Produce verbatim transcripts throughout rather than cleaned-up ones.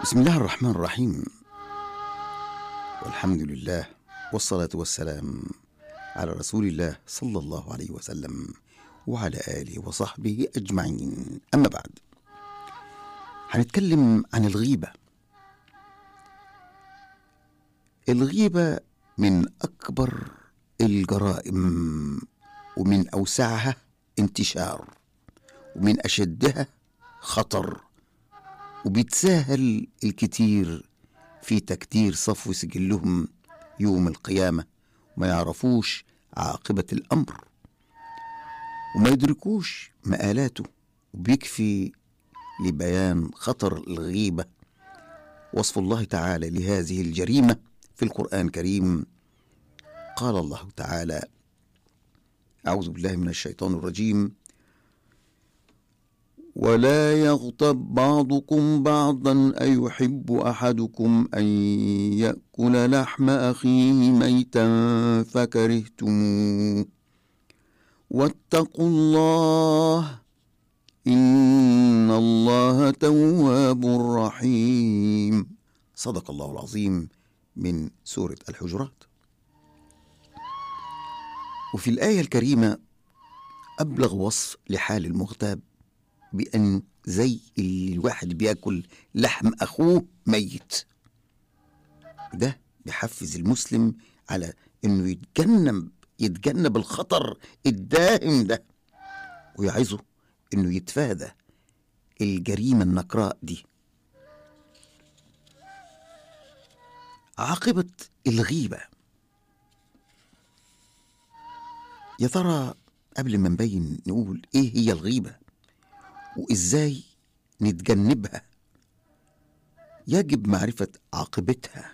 بسم الله الرحمن الرحيم، والحمد لله والصلاة والسلام على رسول الله صلى الله عليه وسلم وعلى آله وصحبه أجمعين. أما بعد، هنتكلم عن الغيبة. الغيبة من أكبر الجرائم ومن أوسعها انتشار ومن أشدها خطر، وبيتساهل الكتير في تكتير صفو سجلهم يوم القيامة، وما يعرفوش عاقبة الأمر وما يدركوش مآلاته. وبيكفي لبيان خطر الغيبة وصف الله تعالى لهذه الجريمة في القرآن الكريم. قال الله تعالى: أعوذ بالله من الشيطان الرجيم: ولا يغتب بعضكم بعضا أيحب أحدكم أن يأكل لحم أخيه ميتا فكرهتموه واتقوا الله إن الله تواب رحيم. صدق الله العظيم، من سورة الحجرات. وفي الآية الكريمة أبلغ وصف لحال المغتاب، بأن زي الواحد بيأكل لحم أخوه ميت. ده بيحفز المسلم على أنه يتجنب يتجنب الخطر الدائم ده، ويعظه أنه يتفادى الجريمة النكراء دي. عاقبة الغيبة، يا ترى قبل ما نبين نقول إيه هي الغيبة وإزاي نتجنبها؟ يجب معرفة عاقبتها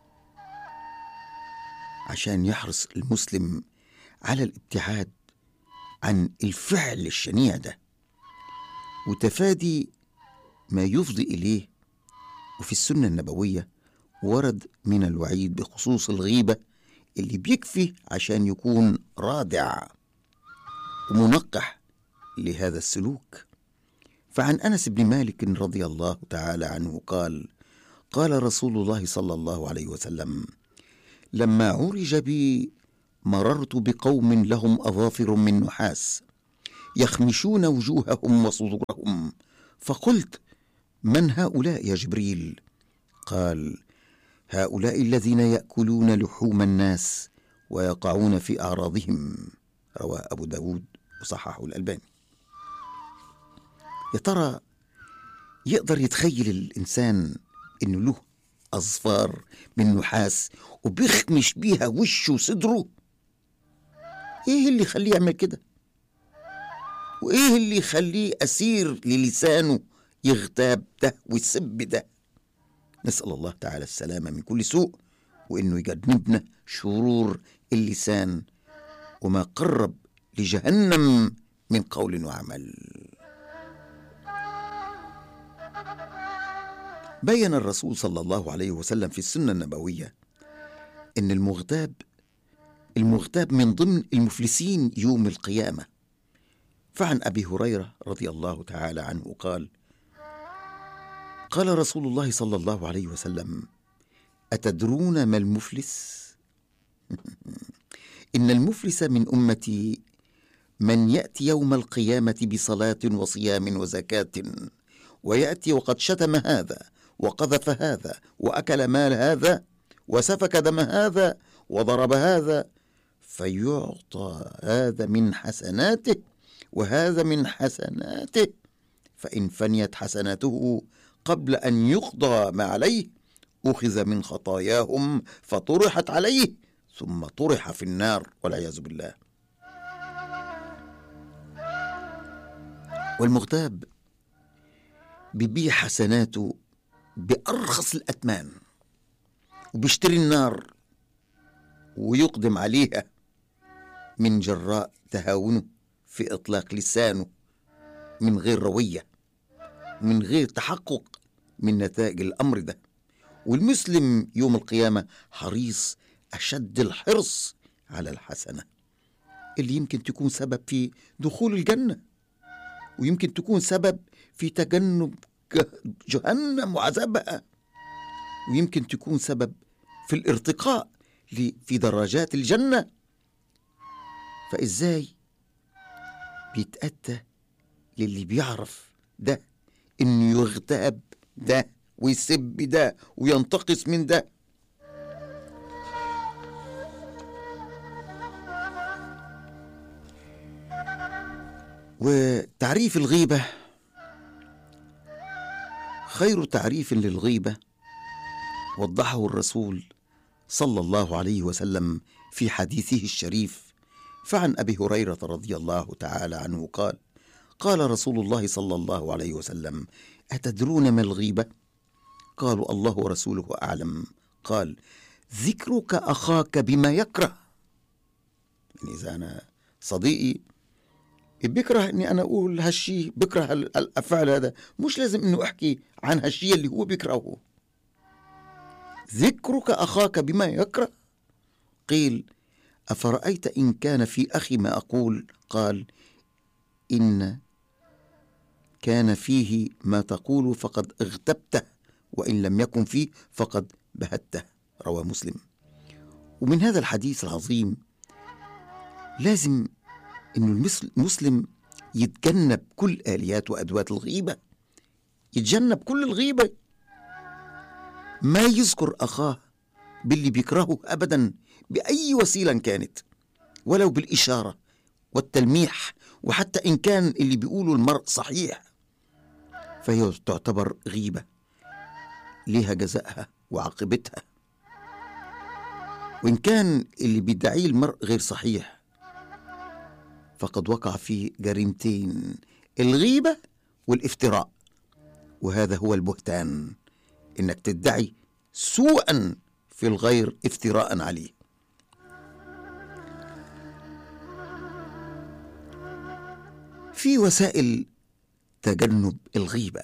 عشان يحرص المسلم على الابتعاد عن الفعل الشنيع ده وتفادي ما يفضي إليه. وفي السنة النبوية ورد من الوعيد بخصوص الغيبة اللي بيكفي عشان يكون رادع ومنقح لهذا السلوك. فعن أنس بن مالك رضي الله تعالى عنه قال: قال رسول الله صلى الله عليه وسلم: لما عرج بي مررت بقوم لهم أظافر من نحاس يخمشون وجوههم وصدورهم، فقلت: من هؤلاء يا جبريل؟ قال: هؤلاء الذين يأكلون لحوم الناس ويقعون في أعراضهم. رواه أبو داود وصححه الألباني. يا ترى يقدر يتخيل الإنسان إنه له أظفار من نحاس وبيخمش بيها وشه وصدره؟ إيه اللي يخليه يعمل كده؟ وإيه اللي يخليه أسير للسانه يغتاب ده ويسب ده؟ نسأل الله تعالى السلامة من كل سوء، وإنه يجنبنا شرور اللسان وما قرب لجهنم من قول وعمل. بيّن الرسول صلى الله عليه وسلم في السنة النبوية إن المغتاب المغتاب من ضمن المفلسين يوم القيامة. فعن أبي هريرة رضي الله تعالى عنه قال: قال رسول الله صلى الله عليه وسلم: أتدرون ما المفلس؟ إن المفلس من أمتي من يأتي يوم القيامة بصلاة وصيام وزكاة، ويأتي وقد شتم هذا وقذف هذا وأكل مال هذا وسفك دم هذا وضرب هذا، فيعطى هذا من حسناته وهذا من حسناته، فإن فنيت حسناته قبل أن يقضى ما عليه أخذ من خطاياهم فطرحت عليه ثم طرح في النار والعياذ بالله. والمغتاب بيبيع حسناته بأرخص الأثمان وبيشتري النار ويقدم عليها من جراء تهاونه في إطلاق لسانه من غير روية، من غير تحقق من نتائج الأمر ده. والمسلم يوم القيامة حريص أشد الحرص على الحسنة اللي يمكن تكون سبب في دخول الجنة، ويمكن تكون سبب في تجنب جهنم وعذابها. ويمكن تكون سبب في الارتقاء في درجات الجنة. فإزاي بيتأتى للي بيعرف ده إنه يغتاب ده ويسب ده وينتقص من ده؟ وتعريف الغيبة، خير تعريف للغيبة وضحه الرسول صلى الله عليه وسلم في حديثه الشريف. فعن أبي هريرة رضي الله تعالى عنه قال: قال رسول الله صلى الله عليه وسلم: أتدرون ما الغيبة؟ قالوا: الله ورسوله أعلم. قال: ذكرك أخاك بما يكره. يعني إذا أنا صديقي بيكره أني أنا أقول هالشي، بكره الأفعال هذا، مش لازم أنه أحكي عن هالشي اللي هو بيكرهه. ذكرك أخاك بما يكره. قيل: أفرأيت إن كان في أخي ما أقول؟ قال: إن كان فيه ما تقول فقد اغتبته، وإن لم يكن فيه فقد بهته. رواه مسلم. ومن هذا الحديث العظيم لازم إنه المسلم يتجنب كل آليات وأدوات الغيبة، يتجنب كل الغيبة، ما يذكر أخاه باللي بيكرهه أبدا بأي وسيلة كانت، ولو بالإشارة والتلميح، وحتى إن كان اللي بيقوله المرء صحيح فهي تعتبر غيبة لها جزائها وعاقبتها. وإن كان اللي بيدعيه المرء غير صحيح فقد وقع في جريمتين: الغيبة والافتراء. وهذا هو البهتان، إنك تدعي سوءا في الغير افتراء عليه. في وسائل تجنب الغيبة.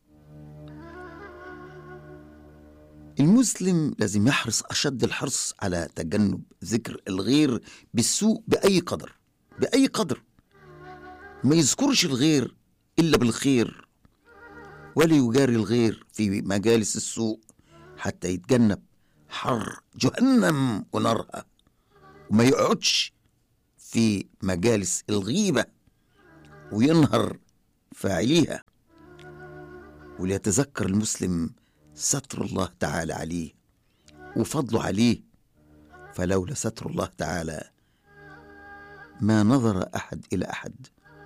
المسلم لازم يحرص أشد الحرص على تجنب ذكر الغير بالسوء بأي قدر، بأي قدر. ما يذكرش الغير إلا بالخير، ولا يجاري الغير في مجالس السوء حتى يتجنب حر جهنم ونارها، وما يقعدش في مجالس الغيبة وينهر فاعليها. وليتذكر المسلم ستر الله تعالى عليه وفضله عليه، فلولا ستر الله تعالى ما نظر أحد إلى أحد،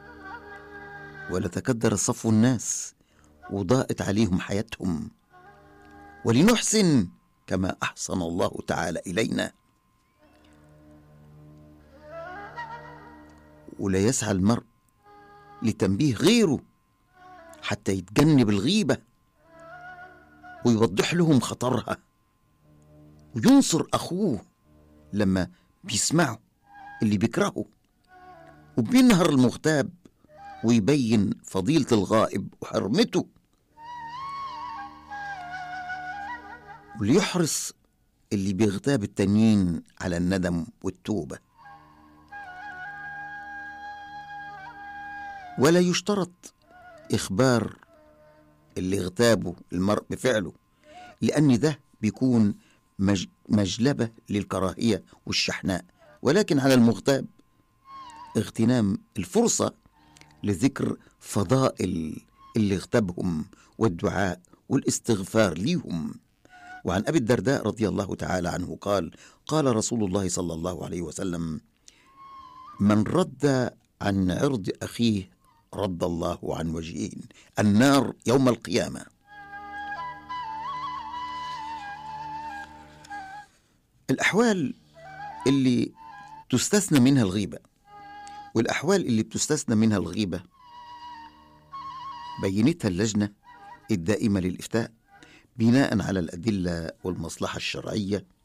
ولتكدر صفو الناس وضاءت عليهم حياتهم. ولنحسن كما أحسن الله تعالى إلينا. ولا يسعى المرء لتنبيه غيره حتى يتجنب الغيبة ويوضح لهم خطرها، وينصر أخوه لما بيسمعه اللي بيكرهه، وبينهر المغتاب ويبين فضيلة الغائب وحرمته. وليحرص اللي بيغتاب التانيين على الندم والتوبة. ولا يشترط إخبار اللي اغتابه المرء بفعله، لأن ده بيكون مج... مجلبة للكراهية والشحناء، ولكن على المغتاب اغتنام الفرصة لذكر فضائل اللي اغتابهم والدعاء والاستغفار ليهم. وعن أبي الدرداء رضي الله تعالى عنه قال: قال رسول الله صلى الله عليه وسلم: من رد عن عرض أخيه رد الله عن وجهه النار يوم القيامة. الأحوال اللي تستثنى منها الغيبة، والأحوال اللي بتستثنى منها الغيبة بينتها اللجنة الدائمة للإفتاء بناء على الأدلة والمصلحة الشرعية